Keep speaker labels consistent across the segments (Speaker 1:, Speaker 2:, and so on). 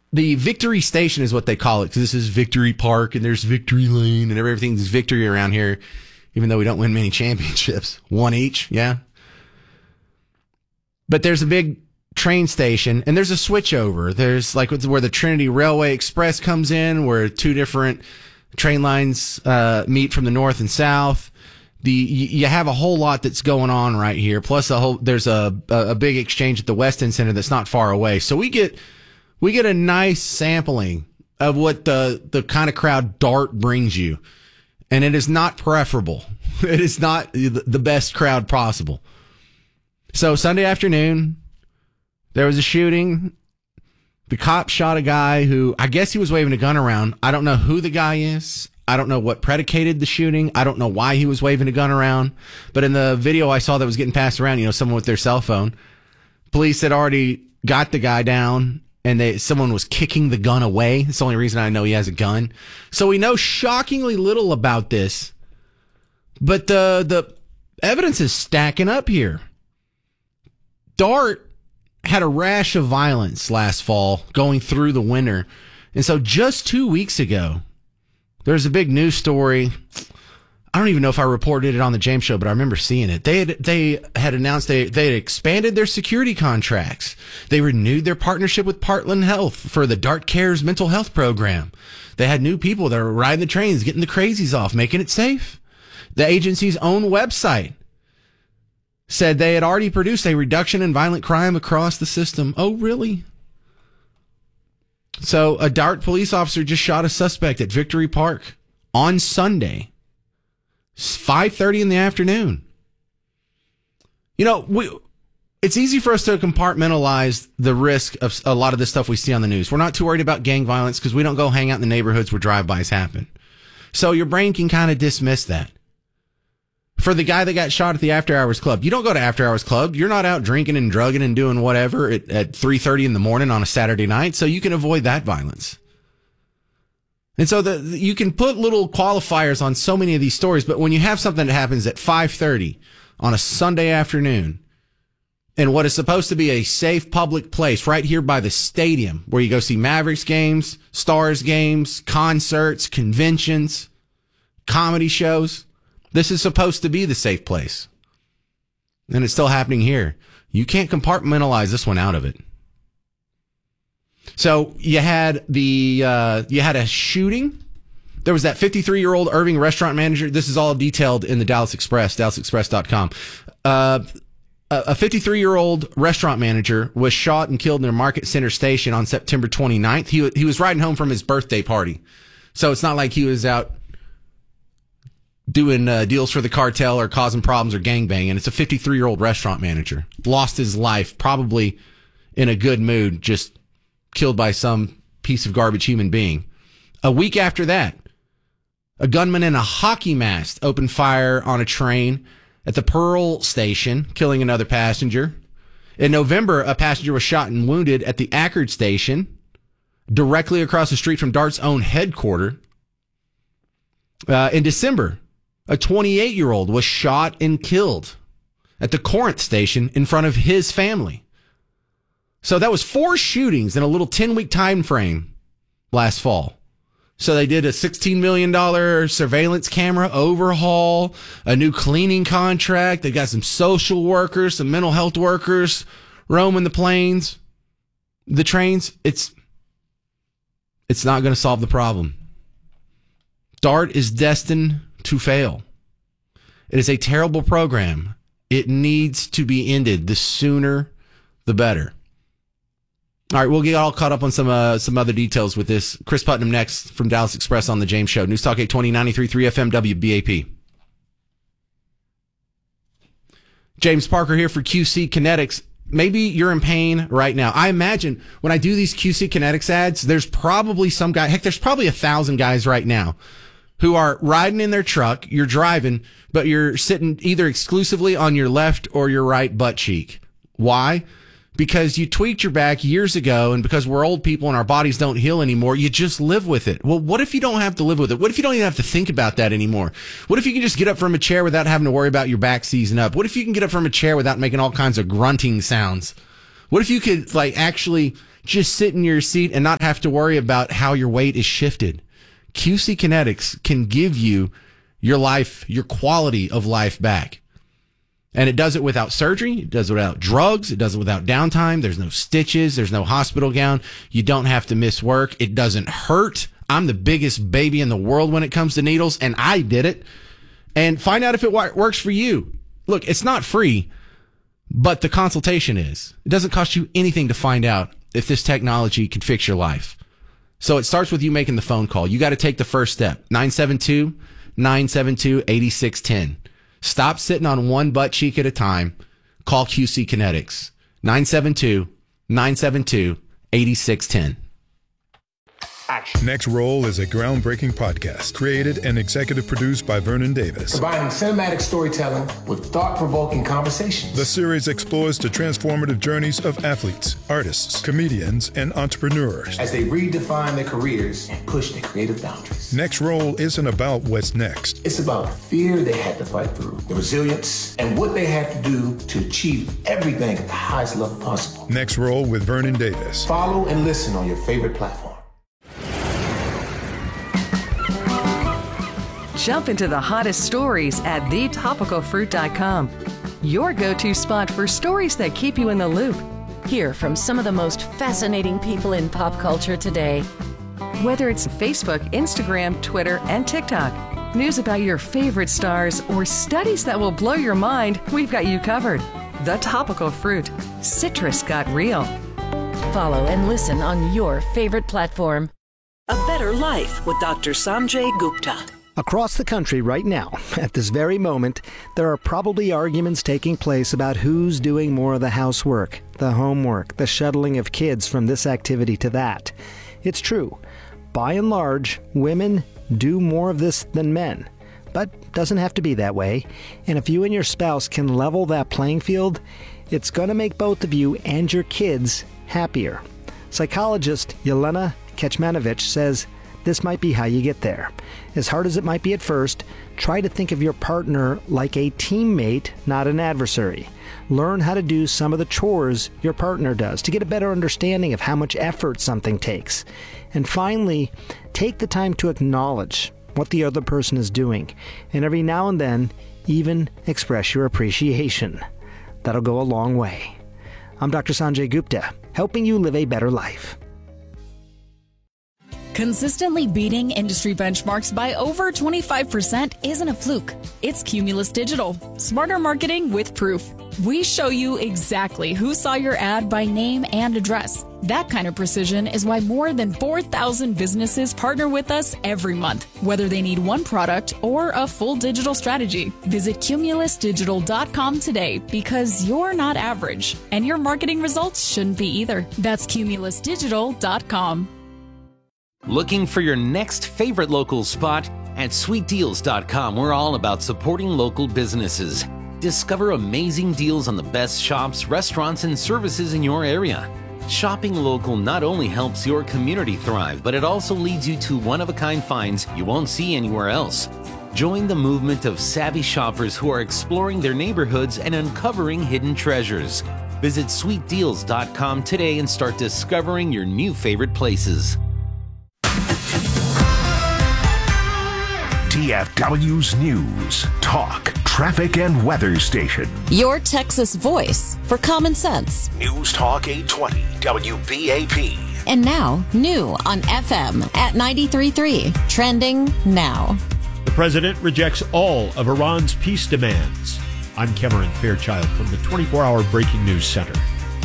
Speaker 1: the Victory Station is what they call it, because this is Victory Park and there's Victory Lane and everything's victory around here, even though we don't win many championships. One each, yeah. But there's a big train station and there's a switchover. There's like where the Trinity Railway Express comes in, where two different train lines meet from the north and south. You have a whole lot that's going on right here. Plus there's a big exchange at the West End Center that's not far away. So we get a nice sampling of what the kind of crowd Dart brings you. And it is not preferable. It is not the best crowd possible. So Sunday afternoon, there was a shooting. The cop shot a guy who, I guess he was waving a gun around. I don't know who the guy is. I don't know what predicated the shooting. I don't know why he was waving a gun around. But in the video I saw that was getting passed around, someone with their cell phone, police had already got the guy down and someone was kicking the gun away. It's the only reason I know he has a gun. So we know shockingly little about this. But the evidence is stacking up here. Dart had a rash of violence last fall going through the winter. And so just 2 weeks ago, there's a big news story. I don't even know if I reported it on the James Show, but I remember seeing it. They had announced they had expanded their security contracts. They renewed their partnership with Partland Health for the Dart Cares mental health program. They had new people that were riding the trains, getting the crazies off, making it safe. The agency's own website said they had already produced a reduction in violent crime across the system. Oh, really? So a Dart police officer just shot a suspect at Victory Park on Sunday, 5:30 in the afternoon. It's easy for us to compartmentalize the risk of a lot of this stuff we see on the news. We're not too worried about gang violence because we don't go hang out in the neighborhoods where drive-bys happen. So your brain can kind of dismiss that. For the guy that got shot at the After Hours Club, you don't go to After Hours Club. You're not out drinking and drugging and doing whatever at 3:30 in the morning on a Saturday night, so you can avoid that violence. And so you can put little qualifiers on so many of these stories, but when you have something that happens at 5:30 on a Sunday afternoon in what is supposed to be a safe public place right here by the stadium where you go see Mavericks games, Stars games, concerts, conventions, comedy shows, this is supposed to be the safe place. And it's still happening here. You can't compartmentalize this one out of it. So you had a shooting. There was that 53-year-old Irving restaurant manager. This is all detailed in the Dallas Express, dallasexpress.com. A 53-year-old restaurant manager was shot and killed near Market Center Station on September 29th. He was riding home from his birthday party. So it's not like he was out doing deals for the cartel or causing problems or gangbanging. It's a 53-year-old restaurant manager. Lost his life, probably in a good mood, just killed by some piece of garbage human being. A week after that, a gunman in a hockey mask opened fire on a train at the Pearl Station, killing another passenger. In November, a passenger was shot and wounded at the Ackerd Station, directly across the street from Dart's own headquarters. In December, a 28-year-old was shot and killed at the Corinth Station in front of his family. So that was 4 shootings in a little 10-week time frame last fall. So they did a $16 million surveillance camera overhaul, a new cleaning contract. They got some social workers, some mental health workers roaming the trains. It's not going to solve the problem. Dart is destined to fail. It is a terrible program. It needs to be ended. The sooner, the better. All right, we'll get all caught up on some other details with this. Chris Putnam next from Dallas Express on the James Show. News Talk 820, 93.3 FM, WBAP. James Parker here for QC Kinetics. Maybe you're in pain right now. I imagine when I do these QC Kinetics ads, there's probably some guy, there's probably 1,000 guys right now who are riding in their truck, you're driving, but you're sitting either exclusively on your left or your right butt cheek. Why? Because you tweaked your back years ago, and because we're old people and our bodies don't heal anymore, you just live with it. Well, what if you don't have to live with it? What if you don't even have to think about that anymore? What if you can just get up from a chair without having to worry about your back seizing up? What if you can get up from a chair without making all kinds of grunting sounds? What if you could actually just sit in your seat and not have to worry about how your weight is shifted. QC Kinetics can give you your life, your quality of life back. And it does it without surgery. It does it without drugs. It does it without downtime. There's no stitches. There's no hospital gown. You don't have to miss work. It doesn't hurt. I'm the biggest baby in the world when it comes to needles, and I did it. And find out if it works for you. Look, it's not free, but the consultation is. It doesn't cost you anything to find out if this technology can fix your life. So it starts with you making the phone call. You got to take the first step. 972-972-8610. Stop sitting on one butt cheek at a time. Call QC Kinetics. 972-972-8610.
Speaker 2: Action. Next Roll is a groundbreaking podcast created and executive produced by Vernon Davis.
Speaker 3: Combining cinematic storytelling with thought-provoking conversations.
Speaker 2: The series explores the transformative journeys of athletes, artists, comedians, and entrepreneurs
Speaker 3: as they redefine their careers and push their creative boundaries.
Speaker 2: Next Roll isn't about what's next.
Speaker 3: It's about the fear they had to fight through, the resilience, and what they had to do to achieve everything at the highest level possible.
Speaker 2: Next Roll with Vernon Davis.
Speaker 3: Follow and listen on your favorite platform.
Speaker 4: Jump into the hottest stories at thetopicalfruit.com. Your go-to spot for stories that keep you in the loop.
Speaker 5: Hear from some of the most fascinating people in pop culture today.
Speaker 4: Whether it's Facebook, Instagram, Twitter, and TikTok, news about your favorite stars, or studies that will blow your mind, we've got you covered. The Topical Fruit. Citrus got real.
Speaker 5: Follow and listen on your favorite platform.
Speaker 6: A Better Life with Dr. Sanjay Gupta.
Speaker 7: Across the country right now, at this very moment, there are probably arguments taking place about who's doing more of the housework, the homework, the shuttling of kids from this activity to that. It's true. By and large, women do more of this than men. But doesn't have to be that way. And if you and your spouse can level that playing field, it's going to make both of you and your kids happier. Psychologist Yelena Kecmanovic says this might be how you get there. As hard as it might be at first, try to think of your partner like a teammate, not an adversary. Learn how to do some of the chores your partner does to get a better understanding of how much effort something takes. And finally, take the time to acknowledge what the other person is doing. And every now and then, even express your appreciation. That'll go a long way. I'm Dr. Sanjay Gupta, helping you live a better life.
Speaker 8: Consistently beating industry benchmarks by over 25% isn't a fluke. It's Cumulus Digital. Smarter marketing with proof. We show you exactly who saw your ad by name and address. That kind of precision is why more than 4,000 businesses partner with us every month, whether they need one product or a full digital strategy. Visit cumulusdigital.com today because you're not average, and your marketing results shouldn't be either. That's cumulusdigital.com.
Speaker 9: Looking for your next favorite local spot? At sweetdeals.com, we're all about supporting local businesses. Discover amazing deals on the best shops, restaurants, and services in your area. Shopping local not only helps your community thrive, but it also leads you to one-of-a-kind finds you won't see anywhere else. Join the movement of savvy shoppers who are exploring their neighborhoods and uncovering hidden treasures. Visit sweetdeals.com today and start discovering your new favorite places.
Speaker 10: TFW's News, Talk, Traffic, and Weather Station.
Speaker 11: Your Texas voice for common sense.
Speaker 10: News Talk 820, WBAP.
Speaker 11: And now, new on FM at 93.3. Trending now.
Speaker 12: The president rejects all of Iran's peace demands. I'm Cameron Fairchild from the 24-hour Breaking News Center.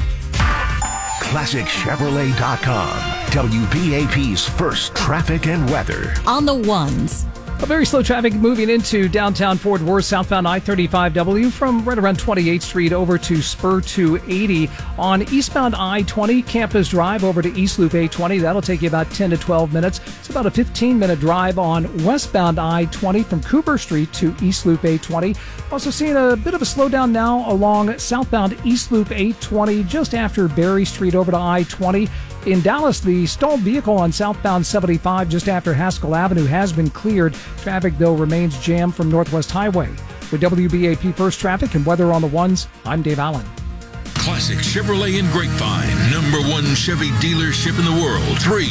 Speaker 10: ClassicChevrolet.com, WBAP's first traffic and weather.
Speaker 11: On the ones.
Speaker 13: A very slow traffic moving into downtown Fort Worth, southbound I-35W from right around 28th Street over to Spur 280. On eastbound I-20, Campus Drive over to East Loop 820. That'll take you about 10 to 12 minutes. It's about a 15-minute drive on westbound I-20 from Cooper Street to East Loop 820. Also seeing a bit of a slowdown now along southbound East Loop 820 just after Berry Street over to I-20. In Dallas, the stalled vehicle on southbound 75 just after Haskell Avenue has been cleared. Traffic, though, remains jammed from Northwest Highway. With WBAP First Traffic and Weather on the Ones, I'm Dave Allen.
Speaker 14: Classic Chevrolet in Grapevine. #1 Chevy dealership in the world. 3